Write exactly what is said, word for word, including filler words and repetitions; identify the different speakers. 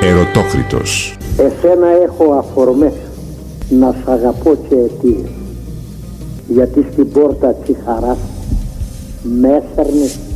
Speaker 1: Ερωτόκριτος.
Speaker 2: Εσένα έχω αφορμές να σ' αγαπώ και αιτίες, γιατί στην πόρτα της χαράς με έφερνες